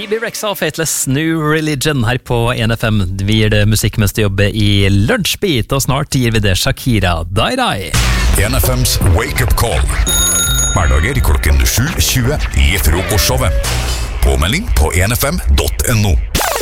Baby Rexha og Fateless New Religion her på 1FM. Vi gir det musikk mens du jobber i Lunsjbeat, og snart gir vi det Shakira, Die Die. 1FMs Wake Up Call. Hverdager klokken 7:20 i frokostshowet. Påmelding på 1FM.no.